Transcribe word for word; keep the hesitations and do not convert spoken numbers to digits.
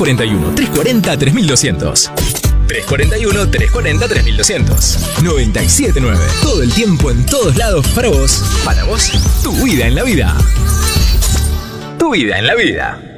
cuatro uno, tres cuatro cero, tres mil doscientos. tres cuatro uno, tres cuatro cero, tres mil doscientos. noventa y siete nueve. Todo el tiempo, en todos lados, para vos. Para vos, tu vida en la vida. Tu vida en la vida.